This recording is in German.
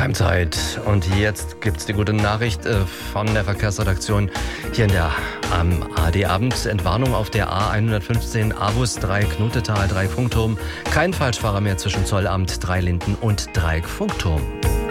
Primezeit. Und jetzt gibt's die gute Nachricht von der Verkehrsredaktion hier in der AD-Abend. Entwarnung auf der A115 Avus Dreieck Knutetal Dreieck Funkturm. Kein Falschfahrer mehr zwischen Zollamt, Dreilinden und Dreieck Funkturm.